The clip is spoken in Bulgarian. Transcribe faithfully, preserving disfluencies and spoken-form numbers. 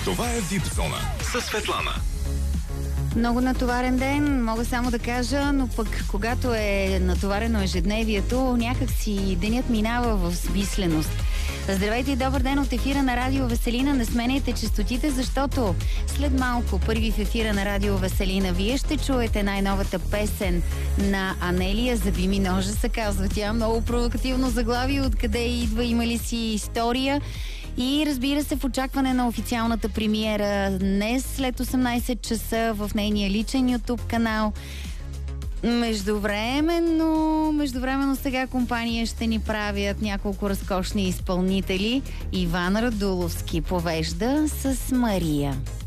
Това е Вип зона със Светлана. Много натоварен ден, мога само да кажа, но пък когато е натоварено ежедневието, някак си денят минава в смисленост. Здравейте и добър ден от ефира на Радио Веселина. Не сменяйте честотите, защото след малко първи в ефира на Радио Веселина вие ще чуете най-новата песен на Анелия. Заби ми ножа се казва тя. Много провокативно заглавие. Откъде идва, има ли си история? И разбира се, в очакване на официалната премиера днес след осемнайсет часа в нейния личен YouTube канал. Междувременно, междувременно сега компания ще ни правят няколко разкошни изпълнители. Иван Радуловски повежда с Мария.